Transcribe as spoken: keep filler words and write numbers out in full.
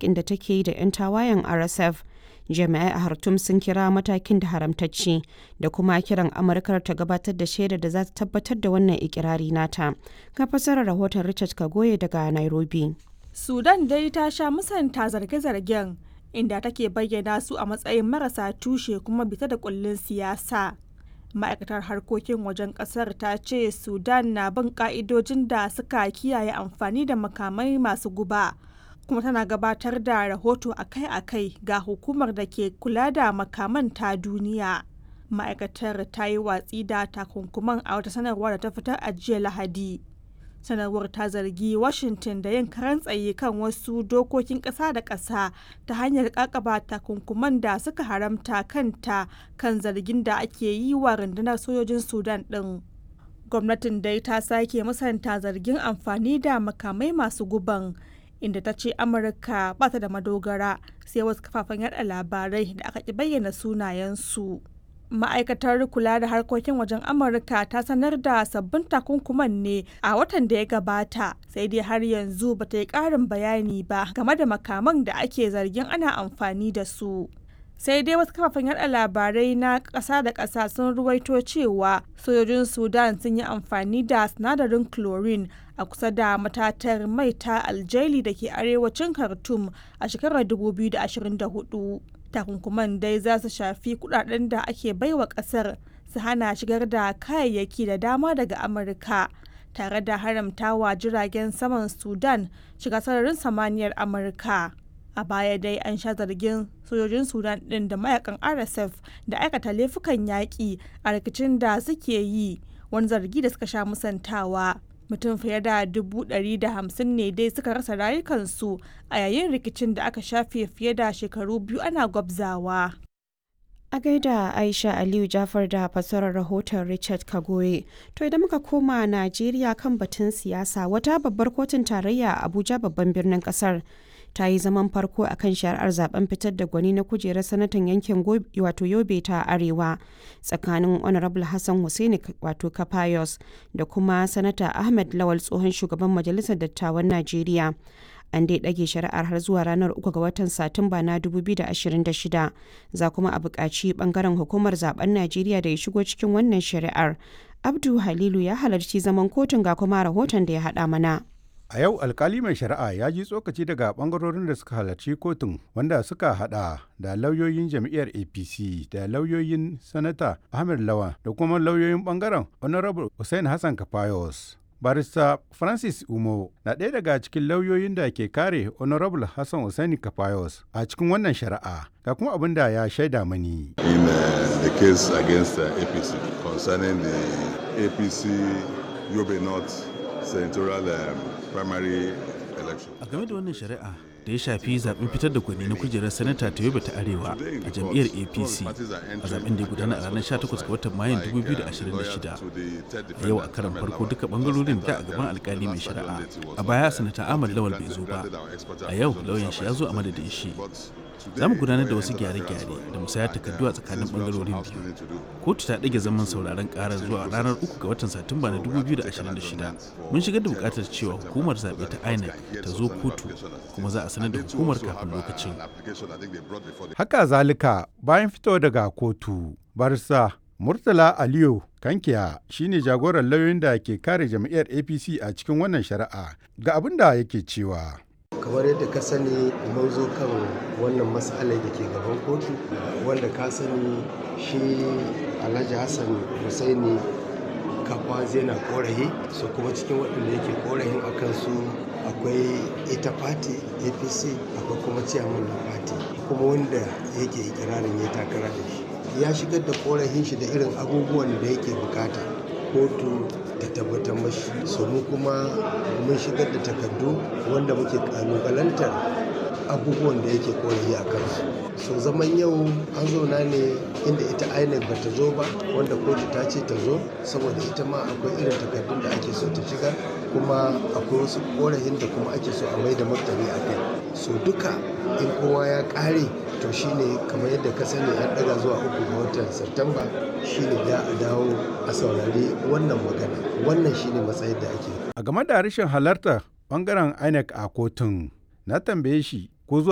yakin da take yi da 'yan tawayen R S F. Jami'ai a Khartoum sun kira matakin da haramtacce da kuma kiran Amurkar ta gabatar da shaidar da za ta tabbatar da wannan ikirari nata. Ga fasarar rahoton Richard Kagoye daga Nairobi. Sudan dai ta sha musanta zarge-zargen inda take bayyana su a matsayin marasa tushe kuma bita da kullun siyasa. Ma'aikatar harkokin wajen kasar ta ce Sudan na bin ka'idojin da suka kiyaye amfani da makamai masu guba. kuma tana gabatar da rahoto akai-akai ga hukumar da ke kula da makaman ta duniya. Ma'aikatar ta yi watsi da takunkuman a wata sanarwa da ta fitar a jiya Lahadi. Sanarwar ta zargi Washington da yin karan tsaye kan wasu dokokin ƙasa da ƙasa ta hanyar ƙaƙaba takunkuman da suka haramta kanta kan zargin da ake yi wa rundunar sojojin Sudan ɗin. Gwamnatin dai ta sake musanta zargin amfani da makamai masu guban, inda ta ce Amurka ba ta da madogara, sai wasu kafafen yada labarai da aka ki bayyana sunayensu. Ma'aikatar kula da harkokin wajen Amurka ta sanar da sabbin takunkuman ne a watan da ya gabata, sai dai har yanzu ba ta yi ƙarin bayani ba game da makaman da ake zargin ana amfani da su. Sai dai wasu kafafen yada labarai na ƙasa da ƙasa sun ruwaito cewa sojojin Sudan sun yi amfani da sinadarin chlorine a kusa da matatar mai ta Aljaili da ke arewacin Khartoum a shekarar dubu biyu da ashirin da hudu. Takunkuman dai za su shafi kudaden da ake baiwa kasar su hana shigar da kayayyaki da dama daga Amurka, tare da haramtawa jiragen saman Sudan shiga sararin samaniyar Amurka. A baya dai an sha zargin sojojin Sudan ɗin da mayakan R S F da aikata laifukan yaƙi a rikicin da suke yi, wani zargi da suka sha musantawa. Mutum fiye da dubu ɗari da hamsin ne dai suka rasa rayukansu a yayin rikicin da aka shafe fiye da shekaru biyu ana gwabzawa. A gaida Aisha Aliyu Jafar da fasarar rahoton Richard Kagoye. To idan muka koma Najeriya kan batun siyasa, wata babbar kotun tarayya a Abuja babban birnin kasar ta yi zaman farko a kan shari'ar zaben fitar da gwani na kujerar sanatan yankin wato Yobe ta Arewa tsakanin Honorable Hassan Hussaini wato Kafayos da kuma Sanata Ahmed Lawal tsohon shugaban Majalisar Dattawan Najeriya. An dai ɗage shari'ar har zuwa ranar uku ga watan Satumba na dubu biyu da ashirin da shida. Za kuma a buƙaci ɓangaren hukumar zaben Najeriya da ya shigo cikin wannan shari'ar. Abdu Halilu ya halarci zaman kotun ga kuma rahoton da ya haɗa mana. A yau alkali mai shari'a ya ji tsokaci daga bangarorin da suka halarci kotun, wanda suka hada da lauyoyin jam'iyyar A P C da lauyoyin sanata Ahmed Lawan da kuma lauyoyin bangaren Honorable Hussein Hassan Kafayos. Barista Francis Umo na ɗaya daga cikin lauyoyin da ke kare Honorable Hassan Hussein Kafayos a cikin wannan shari'a. Ga kuma abin da ya shaida mani. In uh, the case against the A P C concerning the A P C Yobe North senatorial um, primary election. A game da wannan shari'a da ya shafi zaben fitar da gwani na kujerar sanata ta Yobe ta Arewa a jam'iyyar A P C a zaben da ya gudana a ranar sha takwas ga watan Mayun dubu biyu da ashirin da shida. A yau a karan farko duka bangarorin da a gaban alkali mai shari'a. A baya sanata Ahmad Lawal bai zo ba. A yau lauyan shi ya zo a madadin shi. Za mu gudanar da wasu gyare-gyare da musayar takardu a tsakanin bangarorin biyu. Kotu ta ɗage zaman sauraron ƙarar zuwa ranar uku ga watan Satumba na dubu biyu da ashirin da shida. Mun shigar da buƙatar cewa hukumar zaɓe ta I N E C ta zo kotu kuma za a sanar da hukumar kafin lokacin. Haka zalika bayan fito daga kotu, barsa Murtala Aliyu Kankiya shine jagoran lauyoyin da ke kare jam'iyyar A P C a cikin wannan shari'a. Ga abin da yake cewa. Kamar yadda ka sani mun zo kan wannan matsalar da ke gaban kotu, wanda ka sani shi Alhaji Hassan Hussaini Kafayos yana korafi, so kuma cikin waɗanda yake korafin a kansu akwai ita fati A P C, akwai kuma ciyaman na fati, kuma wanda yake ikirarin ya takara da shi ya shigar da korafin shi da irin abubuwan da yake bukata kotu ta tabbatar mashi. So mu kuma mun shigar da takardu wanda muke kalubalantar abubuwan da yake korafi a kansu. So zaman yau an zauna ne inda ita I N E C ba ta zo ba, wanda kotu ta ce ta zo saboda ita ma akwai irin takardun da ake so ta shigar, kuma akwai wasu korafin da kuma ake so a mai da martani a kai. So duka in kowa ya kare to shine kamar yadda ka sani an daga zuwa uku ga watan Satumba shine da a dawo a saurari wannan magana. Wannan shine matsayin da ake. A game da rashin halartar bangaren I N E C a kotun, na tambaye shi